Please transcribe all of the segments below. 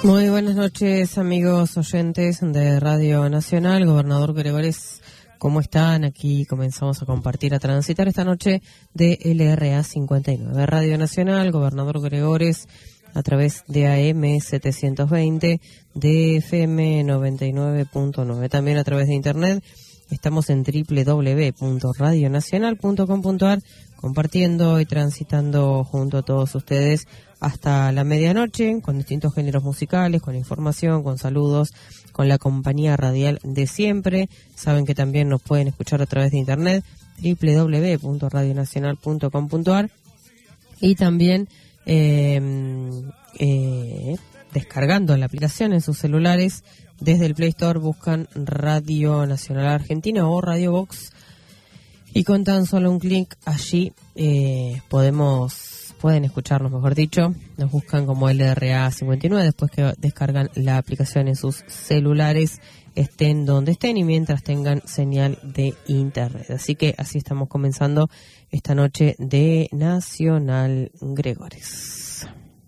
Muy buenas noches, amigos oyentes de Radio Nacional. Gobernador Gregores, ¿cómo están? Aquí comenzamos a compartir, a transitar esta noche de LRA 59. Radio Nacional, Gobernador Gregores, a través de AM 720, de FM 99.9. También a través de Internet. Estamos en www.radionacional.com.ar, compartiendo y transitando junto a todos ustedes hasta la medianoche, con distintos géneros musicales, con información, con saludos, con la compañía radial de siempre. Saben que también nos pueden escuchar a través de Internet, www.radionacional.com.ar, y también descargando la aplicación en sus celulares. Desde el Play Store buscan Radio Nacional Argentina o Radio Box, y con tan solo un clic allí pueden escucharnos, mejor dicho. Nos buscan como LRA 59 después que descargan la aplicación en sus celulares, estén donde estén y mientras tengan señal de internet. Así que así estamos comenzando esta noche de Nacional Gregores.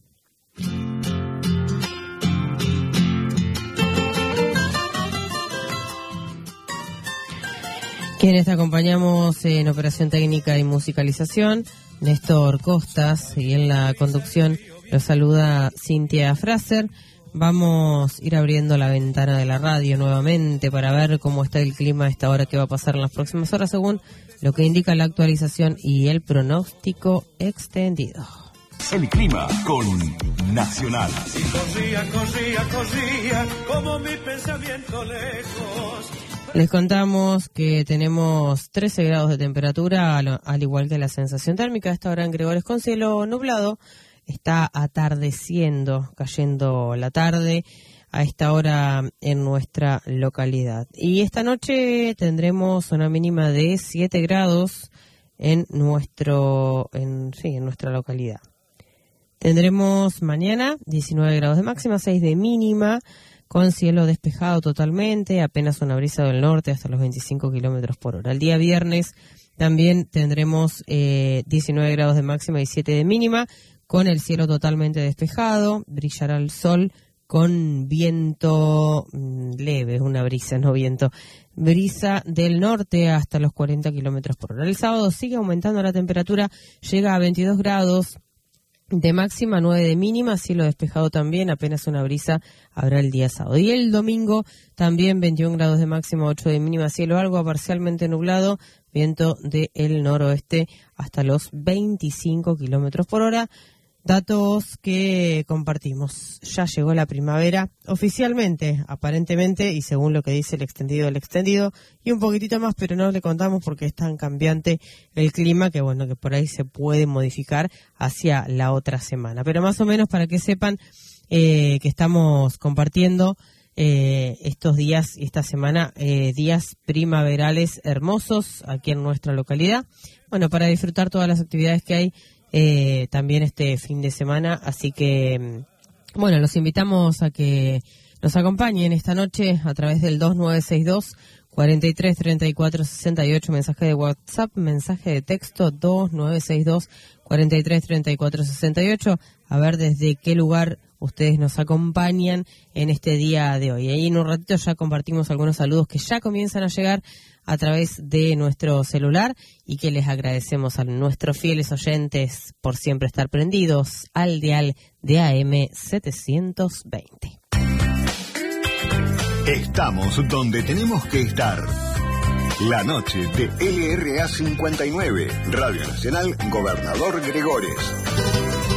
Quienes te acompañamos en operación técnica y musicalización, Néstor Costas, y en la conducción los saluda Cintia Fraser. Vamos a ir abriendo la ventana de la radio nuevamente para ver cómo está el clima a esta hora, que va a pasar en las próximas horas según lo que indica la actualización y el pronóstico extendido. El clima con Nacional. Y corría como mi pensamiento lejos. Les contamos que tenemos 13 grados de temperatura, al igual que la sensación térmica. A esta hora en Gregores con cielo nublado. Está atardeciendo, cayendo la tarde a esta hora en nuestra localidad. Y esta noche tendremos una mínima de 7 grados en nuestra localidad. Tendremos mañana 19 grados de máxima, 6 de mínima, con cielo despejado totalmente, apenas una brisa del norte hasta los 25 kilómetros por hora. El día viernes también tendremos 19 grados de máxima y 7 de mínima, con el cielo totalmente despejado, brillará el sol con viento leve, una brisa, no viento, brisa del norte hasta los 40 kilómetros por hora. El sábado sigue aumentando la temperatura, llega a 22 grados de máxima, 9 de mínima, cielo despejado también, apenas una brisa habrá el día sábado. Y el domingo también 21 grados de máxima, 8 de mínima, cielo algo parcialmente nublado, viento del noroeste hasta los 25 kilómetros por hora. Datos que compartimos. Ya llegó la primavera oficialmente, aparentemente, y según lo que dice el extendido, y un poquitito más, pero no le contamos porque es tan cambiante el clima que bueno, que por ahí se puede modificar hacia la otra semana. Pero más o menos para que sepan que estamos compartiendo estos días y esta semana, días primaverales hermosos aquí en nuestra localidad. Bueno, para disfrutar todas las actividades que hay también este fin de semana, así que bueno, los invitamos a que nos acompañen esta noche a través del 2962 43 34 68, mensaje de WhatsApp, mensaje de texto 2962 43 34 68, a ver desde qué lugar ustedes nos acompañan en este día de hoy. Ahí en un ratito ya compartimos algunos saludos que ya comienzan a llegar a través de nuestro celular y que les agradecemos a nuestros fieles oyentes por siempre estar prendidos al dial de AM 720. Estamos donde tenemos que estar. La noche de LRA 59, Radio Nacional, Gobernador Gregores.